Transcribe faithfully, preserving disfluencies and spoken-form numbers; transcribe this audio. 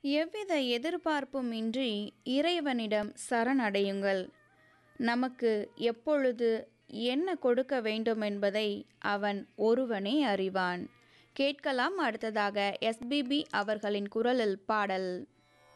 எவ்வித எதிர்பார்ப்பும் இன்றி இறைவனிடம் சரணடையுங்கள். நமக்கு எப்பொழுது என்ன கொடுக்க வேண்டும் என்பதை அவன் ஒருவனே அறிவான். கேட்கலாம் அடுத்ததாக எஸ்பிபி அவர்களின் குரலில் பாடல்.